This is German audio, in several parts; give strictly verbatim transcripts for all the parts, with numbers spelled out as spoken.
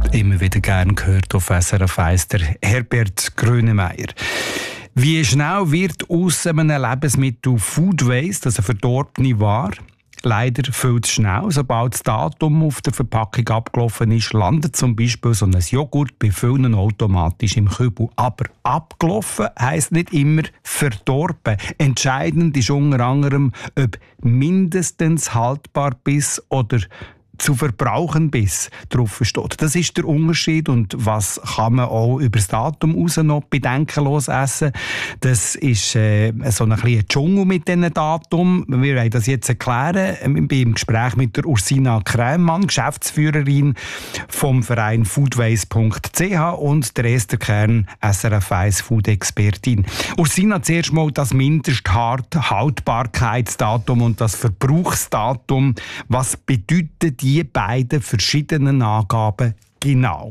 Immer wieder gern gehört auf S R F eins, der Herbert Grönemeyer. Wie schnell wird aus einem Lebensmittel Food Waste, also verdorbene Ware? Leider viel zu schnell. Sobald das Datum auf der Verpackung abgelaufen ist, landet zum Beispiel so ein Joghurt bei vielen automatisch im Kübel. Aber abgelaufen heisst nicht immer verdorben. Entscheidend ist unter anderem, ob mindestens haltbar bis oder zu verbrauchen bis drauf steht. Das ist der Unterschied. Und was kann man auch über das Datum raus noch bedenkenlos essen? Das ist äh, so ein bisschen ein Dschungel mit diesen Datum. Wir wollen das jetzt erklären. Ich bin im Gespräch mit der Ursina Krämann, Geschäftsführerin vom Verein foodwaste punkt c h und der Esther Kern, S R F eins Food-Expertin. Ursina, zuerst mal das Mindesthaltbarkeitsdatum und das Verbrauchsdatum. Was bedeutet die beiden verschiedenen Angaben genau?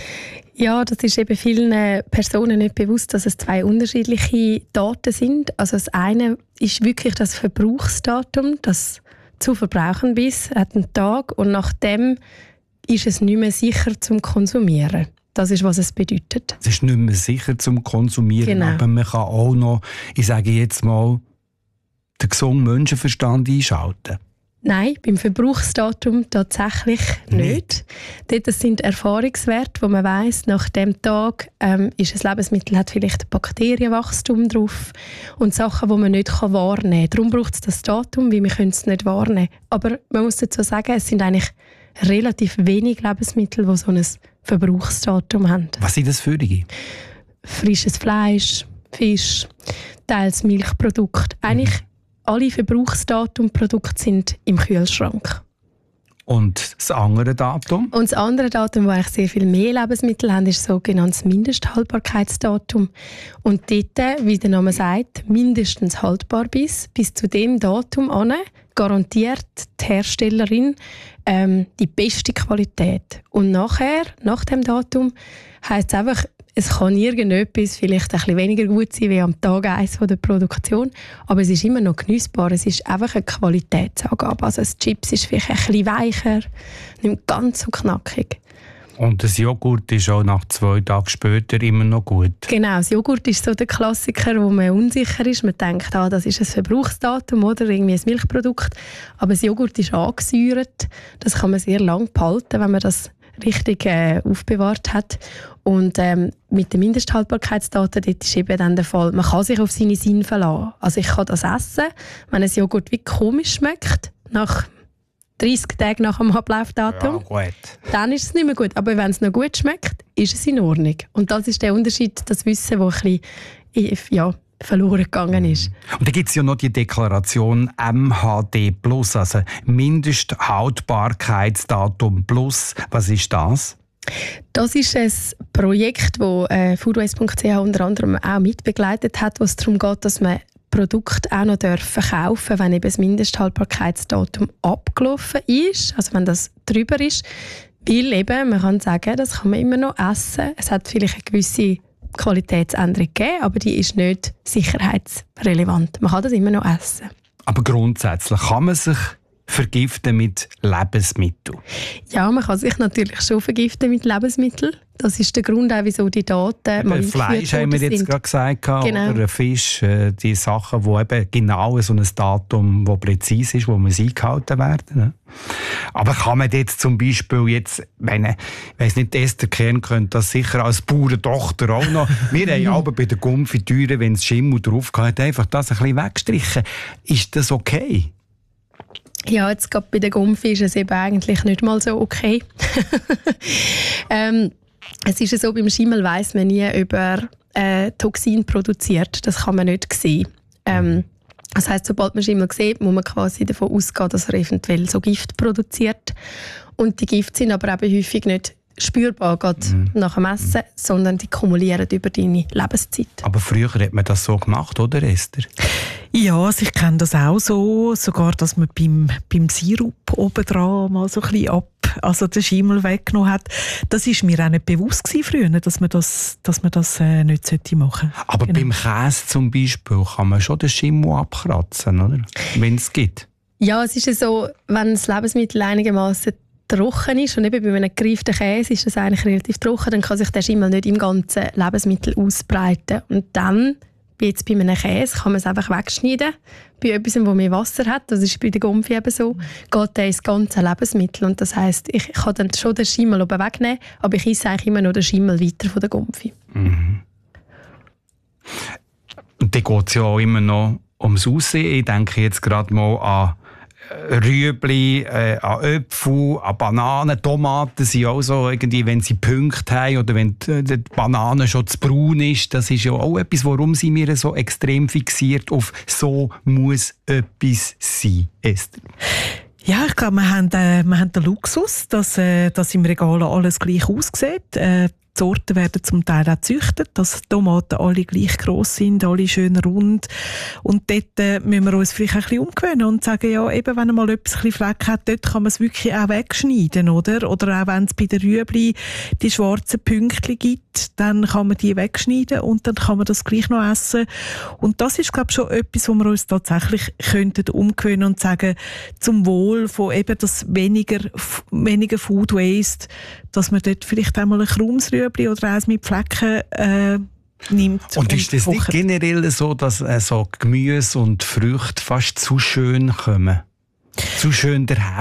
Ja, das ist eben vielen Personen nicht bewusst, dass es zwei unterschiedliche Daten sind. Also das eine ist wirklich das Verbrauchsdatum, das zu verbrauchen bis, hat einen Tag und nach dem ist es nicht mehr sicher zum Konsumieren. Das ist, was es bedeutet. Es ist nicht mehr sicher zum Konsumieren, genau. Aber man kann auch noch, ich sage jetzt mal, den gesunden Menschenverstand einschalten. Nein, beim Verbrauchsdatum tatsächlich nicht. nicht. Dort sind Erfahrungswerte, wo man weiss, nach dem Tag ähm, ist ein Lebensmittel, hat vielleicht Bakterienwachstum drauf und Sachen, die man nicht wahrnehmen kann. Darum braucht es das Datum, weil wir können es nicht wahrnehmen. Aber man muss dazu sagen, es sind eigentlich relativ wenig Lebensmittel, die so ein Verbrauchsdatum haben. Was sind das für die? Frisches Fleisch, Fisch, teils Milchprodukte. Eigentlich mhm. alle Verbrauchsdatumprodukte sind im Kühlschrank. Und das andere Datum? Und das andere Datum, wo eigentlich sehr viel mehr Lebensmittel haben, ist das sogenannte Mindesthaltbarkeitsdatum. Und dort, wie der Name sagt, mindestens haltbar bis, bis zu dem Datum an, garantiert die Herstellerin ähm, die beste Qualität. Und nachher, nach dem Datum, heisst es einfach, es kann irgendetwas vielleicht ein bisschen weniger gut sein wie am Tag eins der Produktion, aber es ist immer noch genießbar. Es ist einfach eine Qualitätsangabe. Also das Chips ist vielleicht ein bisschen weicher, nicht ganz so knackig. Und das Joghurt ist auch nach zwei Tagen später immer noch gut? Genau, das Joghurt ist so der Klassiker, wo man unsicher ist. Man denkt, ah, das ist ein Verbrauchsdatum oder irgendwie ein Milchprodukt. Aber das Joghurt ist angesäuert. Das kann man sehr lange behalten, wenn man das richtig äh, aufbewahrt hat. Und ähm, mit den Mindesthaltbarkeitsdaten dort ist eben dann der Fall, man kann sich auf seine Sinne verlassen. Also ich kann das essen, wenn ein Joghurt wie komisch schmeckt, nach dreißig Tagen nach dem Ablaufdatum, ja, gut. dann ist es nicht mehr gut. Aber wenn es noch gut schmeckt, ist es in Ordnung. Und das ist der Unterschied, das Wissen, das ein bisschen, ja, verloren gegangen ist. Und da gibt es ja noch die Deklaration M H D plus, also Mindesthaltbarkeitsdatum plus. Was ist das? Das ist ein Projekt, das äh, foodwaste punkt c h unter anderem auch mitbegleitet hat, wo es darum geht, dass man Produkte auch noch verkaufen dürfen, wenn eben das Mindesthaltbarkeitsdatum abgelaufen ist, also wenn das drüber ist. Weil eben, man kann sagen, das kann man immer noch essen. Es hat vielleicht eine gewisse Qualitätsänderung gegeben, aber die ist nicht sicherheitsrelevant. Man kann das immer noch essen. Aber grundsätzlich kann man sich vergiften mit Lebensmitteln? Ja, man kann sich natürlich schon vergiften mit Lebensmitteln. Das ist der Grund, auch, wieso die Daten mal Fleisch haben wir jetzt gerade gesagt, genau. Oder Fisch, die Sachen, die eben genau so ein Datum, das präzise ist, wo man eingehalten werden. Aber kann man jetzt zum Beispiel jetzt, wenn ich weiss nicht, Esther Kern könnte das sicher als Bauerntochter auch noch. Wir haben aber bei der Konfitüre, wenn es Schimmel drauf hat, einfach das ein bisschen weggestrichen. Ist das okay? Ja, jetzt gerade bei der Gumpfi ist es eben eigentlich nicht mal so okay. ähm, es ist ja so, beim Schimmel weiss man nie, ob er äh, Toxin produziert. Das kann man nicht sehen. Ähm, das heisst, sobald man Schimmel sieht, muss man quasi davon ausgehen, dass er eventuell so Gift produziert. Und die Gifte sind aber eben häufig nicht spürbar gerade mhm. nach dem Essen, sondern die kumulieren über deine Lebenszeit. Aber früher hat man das so gemacht, oder Esther? Ja, also ich kenne das auch so, sogar, dass man beim, beim Sirup obendran mal so ein bisschen ab, also den Schimmel weggenommen hat. Das war mir auch nicht bewusst gewesen früher, dass man das, dass man das äh, nicht machen sollte. Aber genau. Beim Käse zum Beispiel kann man schon den Schimmel abkratzen, oder? Wenn es geht. Ja, es ist ja so, wenn das Lebensmittel einigermaßen trocken ist, und eben bei einem gereiften Käse ist das eigentlich relativ trocken, dann kann sich der Schimmel nicht im ganzen Lebensmittel ausbreiten. Und dann, wie jetzt bei einem Käse, kann man es einfach wegschneiden. Bei etwas, wo mehr Wasser hat, das ist bei der Gumpfi eben so, geht der ins ganze Lebensmittel. Und das heisst, ich kann dann schon den Schimmel oben wegnehmen, aber ich esse eigentlich immer noch den Schimmel weiter von der Gumpfi. Mhm. Und dann geht es ja auch immer noch ums Aussehen. Ich denke jetzt gerade mal an Rüebli, äh, an Äpfel, an Bananen, Tomaten sind auch so, irgendwie, wenn sie Punkte haben oder wenn die, die Banane schon zu braun ist, das ist ja auch etwas, warum sind wir so extrem fixiert auf «so muss etwas sein», Esther. Ja, ich glaube, wir haben, äh, wir haben den Luxus, dass, äh, dass im Regal alles gleich aussieht. Äh, Die Sorten werden zum Teil auch gezüchtet, dass die Tomaten alle gleich gross sind, alle schön rund. Und dort äh, müssen wir uns vielleicht ein bisschen umgewöhnen und sagen, ja, eben, wenn mal etwas ein bisschen Fleck hat, dort kann man es wirklich auch wegschneiden, oder? Oder auch wenn es bei den Rüebli die schwarzen Pünktchen gibt, dann kann man die wegschneiden und dann kann man das gleich noch essen. Und das ist, glaube ich, schon etwas, wo wir uns tatsächlich könnten umgewöhnen und sagen, zum Wohl von eben das weniger, weniger Food Waste, dass man dort vielleicht einmal ein krummes Rüebli oder eins mit Flecken äh, nimmt. Und, und ist das kocht. nicht generell so, dass äh, so Gemüse und Früchte fast zu schön kommen? Zu schön daher